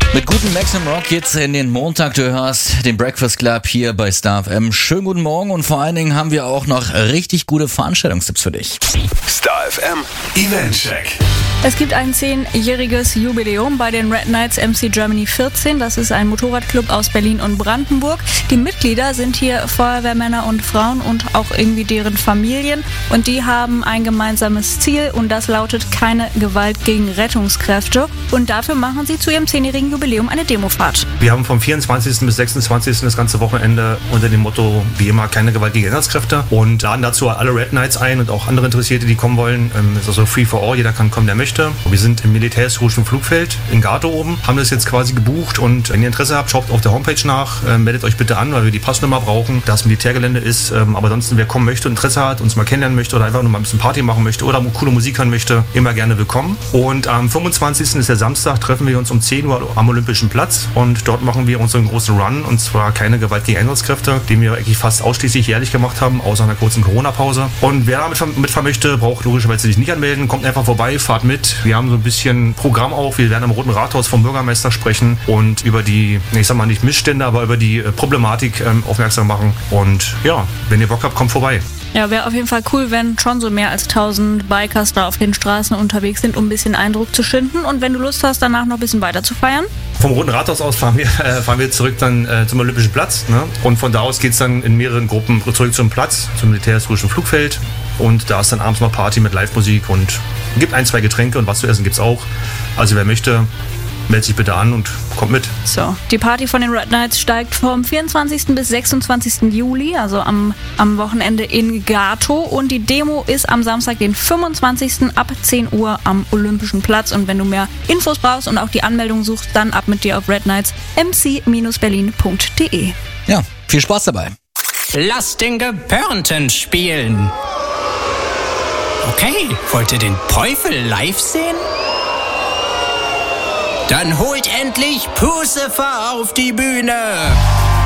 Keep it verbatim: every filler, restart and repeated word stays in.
Mit gutem Maximum Rock geht's in den Montag. Du hörst den Breakfast Club hier bei Star F M. Schönen guten Morgen und vor allen Dingen haben wir auch noch richtig gute Veranstaltungstipps für dich. Star F M Event Check. Es gibt ein zehnjähriges Jubiläum bei den Red Knights M C Germany vierzehn. Das ist ein Motorradclub aus Berlin und Brandenburg. Die Mitglieder sind hier Feuerwehrmänner und Frauen und auch irgendwie deren Familien. Und die haben ein gemeinsames Ziel und das lautet keine Gewalt gegen Rettungskräfte. Und dafür machen sie zu ihrem zehnjährigen Jubiläum eine Demofahrt. Wir haben vom vierundzwanzigsten bis sechsundzwanzigsten das ganze Wochenende unter dem Motto, wie immer, keine Gewalt gegen Rettungskräfte. Und laden dazu alle Red Knights ein und auch andere Interessierte, die kommen wollen. Es ist also free for all, jeder kann kommen, der möchte. Wir sind im militärhistorischen Flugfeld in Gato oben, haben das jetzt quasi gebucht und wenn ihr Interesse habt, schaut auf der Homepage nach, äh, meldet euch bitte an, weil wir die Passnummer brauchen, das Militärgelände ist, ähm, aber ansonsten, wer kommen möchte, Interesse hat, uns mal kennenlernen möchte oder einfach nur mal ein bisschen Party machen möchte oder coole Musik hören möchte, immer gerne willkommen. Und am fünfundzwanzigsten ist der Samstag, treffen wir uns um zehn Uhr am Olympischen Platz und dort machen wir unseren großen Run und zwar keine Gewalt gegen Einsatzkräfte, den wir eigentlich fast ausschließlich jährlich gemacht haben, außer einer kurzen Corona-Pause. Und wer damit mitfahren möchte, braucht logischerweise sich nicht anmelden, kommt einfach vorbei, fahrt mit. Wir haben so ein bisschen Programm auch. Wir werden am Roten Rathaus vom Bürgermeister sprechen und über die, ich sag mal nicht Missstände, aber über die Problematik ähm, aufmerksam machen. Und ja, wenn ihr Bock habt, kommt vorbei. Ja, wäre auf jeden Fall cool, wenn schon so mehr als tausend Bikers da auf den Straßen unterwegs sind, um ein bisschen Eindruck zu schinden. Und wenn du Lust hast, danach noch ein bisschen weiter zu feiern? Vom Roten Rathaus aus fahren wir, äh, fahren wir zurück dann äh, zum Olympischen Platz. Ne? Und von da aus geht es dann in mehreren Gruppen zurück zum Platz, zum militärhistorischen Flugfeld. Und da ist dann abends noch Party mit Live-Musik und gibt ein, zwei Getränke und was zu essen gibt's auch. Also wer möchte, meldet sich bitte an und kommt mit. So, die Party von den Red Knights steigt vom vierundzwanzigsten bis sechsundzwanzigsten Juli, also am, am Wochenende in Gato. Und die Demo ist am Samstag, den fünfundzwanzigsten ab zehn Uhr am Olympischen Platz. Und wenn du mehr Infos brauchst und auch die Anmeldung suchst, dann ab mit dir auf red knights m c berlin punkt d e. Ja, viel Spaß dabei. Lass den Gepörnten spielen. Okay, wollt ihr den Teufel live sehen? Dann holt endlich Pucifer auf die Bühne.